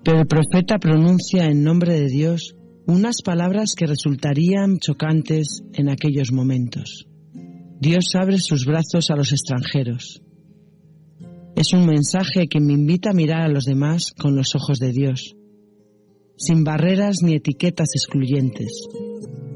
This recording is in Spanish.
Pero el profeta pronuncia en nombre de Dios unas palabras que resultarían chocantes en aquellos momentos. Dios abre sus brazos a los extranjeros. Es un mensaje que me invita a mirar a los demás con los ojos de Dios, sin barreras ni etiquetas excluyentes.